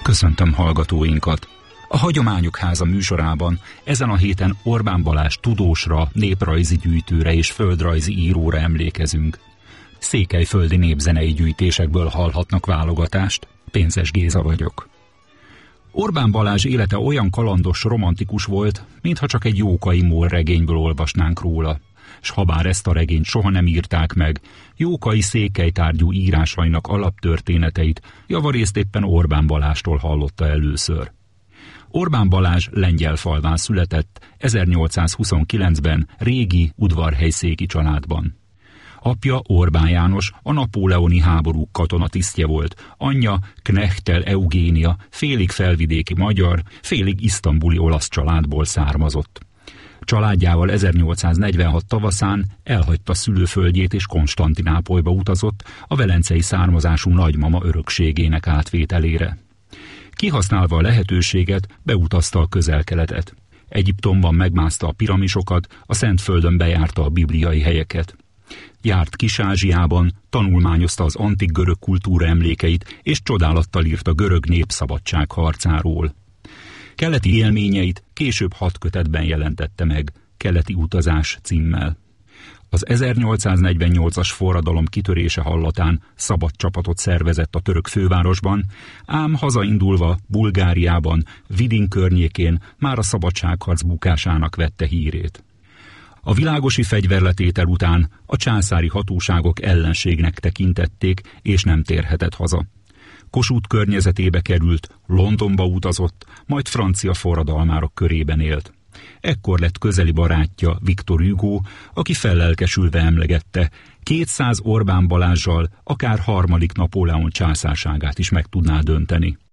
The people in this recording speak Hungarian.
Köszöntöm hallgatóinkat! A Hagyományok Háza műsorában ezen a héten Orbán Balázs tudósra, néprajzi gyűjtőre és földrajzi íróra emlékezünk. Székelyföldi népzenei gyűjtésekből hallhatnak válogatást. Pénzes Géza vagyok. Orbán Balázs élete olyan kalandos, romantikus volt, mintha csak egy Jókai Mór regényből olvasnánk róla. S habár ezt a regényt soha nem írták meg, Jókai székelytárgyú írásainak alaptörténeteit javarészt éppen Orbán Balázstól hallotta először. Orbán Balázs Lengyelfalván született 1829-ben régi udvarhelyszéki családban. Apja Orbán János a napóleoni háborúk katonatisztje volt, anyja Knechtel Eugénia félig felvidéki magyar, félig isztambuli olasz családból származott. Családjával 1846 tavaszán elhagyta szülőföldjét és Konstantinápolyba utazott a velencei származású nagymama örökségének átvételére. Kihasználva a lehetőséget, beutazta a Közel-Keletet. Egyiptomban megmászta a piramisokat, a Szentföldön bejárta a bibliai helyeket. Járt Kis-Ázsiában, tanulmányozta az antik görög kultúra emlékeit, és csodálattal írt a görög nép szabadságharcáról. Keleti élményeit később 6 kötetben jelentette meg, Keleti utazás címmel. Az 1848-as forradalom kitörése hallatán szabad csapatot szervezett a török fővárosban, ám hazaindulva Bulgáriában, Vidin környékén már a szabadságharc bukásának vette hírét. A világosi fegyverletétel után a császári hatóságok ellenségnek tekintették, és nem térhetett haza. Kossuth környezetébe került, Londonba utazott, majd francia forradalmárok körében élt. Ekkor lett közeli barátja Victor Hugo, aki fellelkesülve emlegette, 200 Orbán Balázssal akár 3. Napóleon császárságát is meg tudná dönteni.